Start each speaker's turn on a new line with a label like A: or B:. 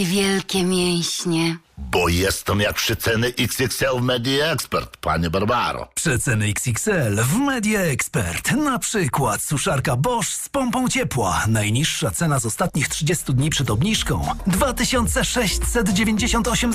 A: Wielkie mięśnie.
B: Bo jestem jak przeceny XXL w Media Expert, panie Barbaro.
C: Przeceny XXL w Media Expert. Na przykład suszarka Bosch z pompą ciepła. Najniższa cena z ostatnich 30 dni przed obniżką 2698